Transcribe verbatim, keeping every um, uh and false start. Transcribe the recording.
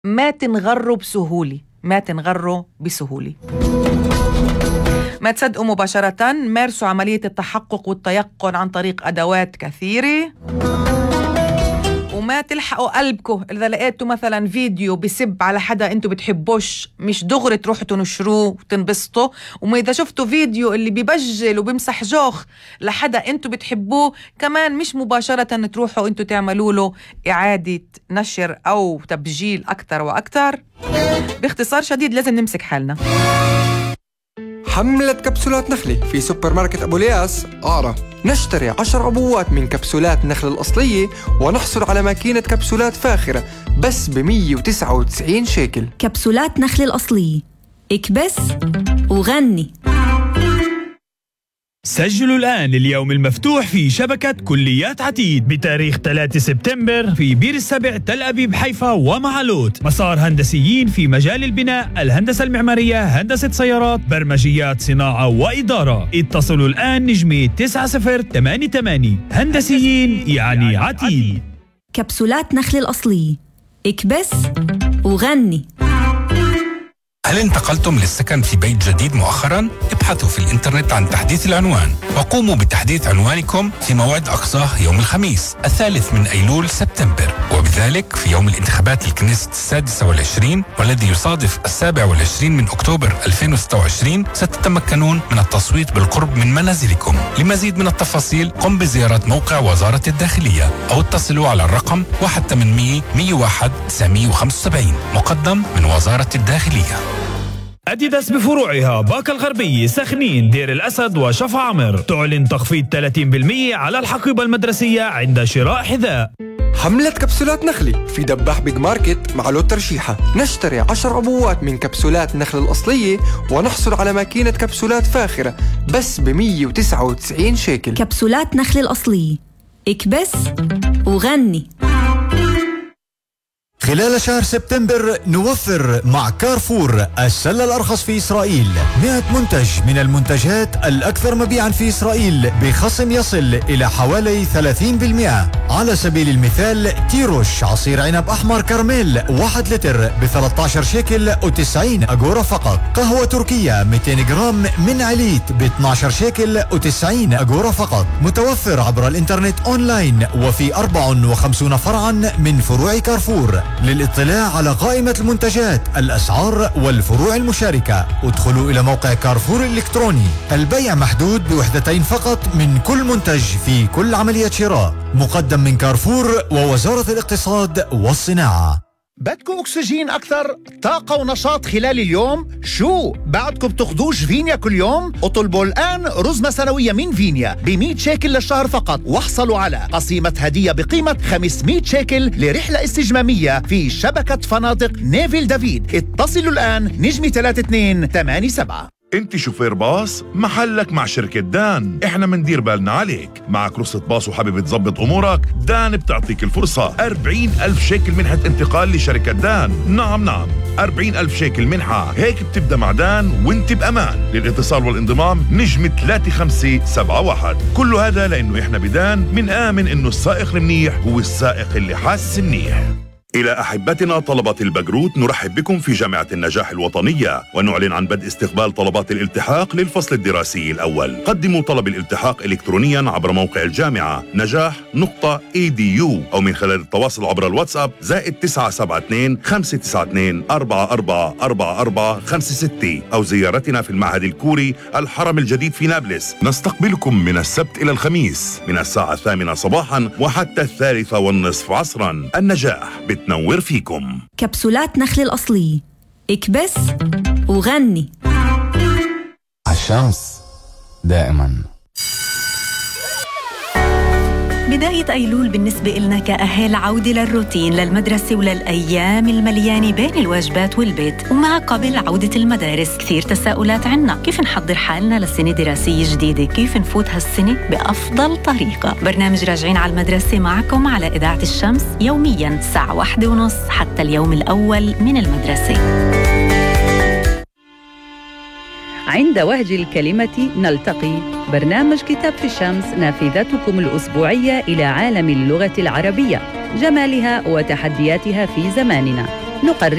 ما تنغروا بسهولة، ما تنغروا بسهولة. ما تصدقوا مباشرة، مارسوا عملية التحقق والتيقن عن طريق أدوات كثيرة. وما تلحقوا قلبكم إذا لقيتوا مثلا فيديو بسب على حدا انتوا بتحبوش، مش دغري تروحوا تنشروه وتنبسطوا. وما إذا شفتوا فيديو اللي بيبجل وبيمسح جوخ لحدا انتوا بتحبوه، كمان مش مباشرة تروحوا انتوا تعملوا له إعادة نشر أو تبجيل أكتر وأكتر. باختصار شديد لازم نمسك حالنا. حملة كبسولات نخلة في سوبر ماركت أبو الياس قارة. نشتري عشر عبوات من كبسولات نخل الأصلية ونحصل على ماكينة كبسولات فاخرة بس ب مية وتسعة وتسعين شيكل. كبسولات نخل الأصلية، اكبس وغني. سجلوا الآن اليوم المفتوح في شبكة كليات عتيد بتاريخ ثلاثة سبتمبر في بير السبع، تل أبيب، حيفا ومعلوت. مسار هندسيين في مجال البناء، الهندسة المعمارية، هندسة سيارات، برمجيات، صناعة وإدارة. اتصلوا الآن نجمة تسعة صفر ثمانية ثمانية. هندسيين يعني عتيد. كبسولات نخل الأصلية، اكبس وغني. هل انتقلتم للسكن في بيت جديد مؤخرا؟ ابحثوا في الانترنت عن تحديث العنوان وقوموا بتحديث عنوانكم في موعد أقصاه يوم الخميس الثالث من أيلول سبتمبر، وبذلك في يوم الانتخابات الكنيست السادسة والعشرين والذي يصادف السابع والعشرين من أكتوبر ألفين وستة وعشرين ستتمكنون من التصويت بالقرب من منازلكم. لمزيد من التفاصيل قم بزيارة موقع وزارة الداخلية أو اتصلوا على الرقم واحد ثمانمية مية وواحد تسعمية وخمسة وسبعين مقدم من وزارة الداخلية. أديداس بفروعها باكا الغربية، سخنين، دير الأسد وشفا عمر تعلن تخفيض ثلاثين بالمية على الحقيبة المدرسية عند شراء حذاء. حملة كبسولات نخلة في دباح بيج ماركت مع لوت ترشيحة. نشتري عشر عبوات من كبسولات نخل الأصلية ونحصل على ماكينة كبسولات فاخرة بس ب مية وتسعة وتسعين شيكل. كبسولات نخل الأصلية، اكبس وغني. خلال شهر سبتمبر نوفر مع كارفور السلة الأرخص في إسرائيل. مئة منتج من المنتجات الأكثر مبيعا في إسرائيل بخصم يصل إلى حوالي ثلاثين بالمئة. على سبيل المثال تيروش عصير عنب أحمر كرميل واحد لتر ب ثلاثة عشر شيكل وتسعين أجورة فقط. قهوة تركية مئتين جرام من عليت ب اثني عشر شيكل وتسعين أجورة فقط. متوفر عبر الإنترنت أونلاين وفي أربعة وخمسين فرعا من فروع كارفور. للاطلاع على قائمة المنتجات، الأسعار والفروع المشاركة ادخلوا إلى موقع كارفور الإلكتروني. البيع محدود بوحدتين فقط من كل منتج في كل عملية شراء. مقدم من كارفور ووزارة الاقتصاد والصناعة. بدكم أكسجين أكثر، طاقة ونشاط خلال اليوم؟ شو بعدكم بتاخدوش فينيا كل يوم؟ اطلبوا الآن رزمة سنوية من فينيا ب مئة شيكل للشهر فقط، واحصلوا على قسيمة هدية بقيمة خمسمئة شيكل لرحلة استجمامية في شبكة فنادق نيفيل دافيد. اتصلوا الآن نجمة ثلاثة اثنين ثمانية سبعة. انت شوفير باص، محلك مع شركة دان، احنا مندير بالنا عليك. معك رخصة باص وحابب تظبط امورك؟ دان بتعطيك الفرصة أربعين ألف شيكل منحة انتقال لشركة دان. نعم نعم أربعين ألف شيكل منحة، هيك بتبدأ مع دان وانت بأمان. للاتصال والانضمام نجمة ثلاثة خمسة سبعة واحد. كل هذا لأنه احنا بدان من آمن انه السائق المنيح هو السائق اللي حاسس منيح. إلى أحبتنا طلبة البكالوريوس، نرحب بكم في جامعة النجاح الوطنية ونعلن عن بدء استقبال طلبات الالتحاق للفصل الدراسي الأول. قدموا طلب الالتحاق إلكترونيا عبر موقع الجامعة نجاح نقطة إي دي يو أو من خلال التواصل عبر الواتساب زائد تسعة سبعة اثنين خمسة تسعة اثنين أربعة أربعة أربعة أربعة خمسة ستة أو زيارتنا في المعهد الكوري الحرم الجديد في نابلس. نستقبلكم من السبت إلى الخميس من الساعة الثامنة صباحا وحتى الثالثة والنصف عصرا. النجاح بتنور فيكم. كبسولات نخل الأصلية، اكبس وغني. الشمس دائما. بداية أيلول بالنسبة إلنا كأهل عودة للروتين، للمدرسة وللأيام المليانة بين الواجبات والبيت. ومع قبل عودة المدارس كثير تساؤلات عنا، كيف نحضر حالنا للسنة دراسية جديدة؟ كيف نفوت هالسنة بأفضل طريقة؟ برنامج راجعين على المدرسة معكم على إذاعة الشمس يومياً الساعة واحدة ونص حتى اليوم الأول من المدرسة. عند وهج الكلمة نلتقي، برنامج كتاب في الشمس، نافذتكم الأسبوعية إلى عالم اللغة العربية، جمالها وتحدياتها في زماننا. نقرب